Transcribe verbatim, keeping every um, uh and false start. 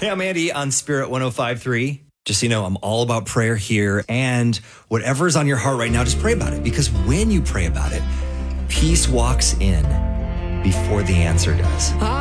Hey, I'm Andy on Spirit one oh five point three. Just so you know, I'm all about prayer here. And whatever's on your heart right now, just pray about it. Because when you pray about it, peace walks in before the answer does.